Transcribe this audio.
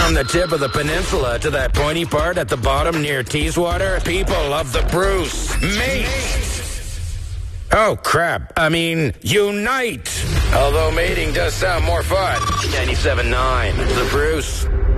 From the tip of the peninsula to that pointy part at the bottom near Teeswater, people love the Bruce. Mate! Oh, crap. I mean, unite! Although mating does sound more fun. 97.9, the Bruce.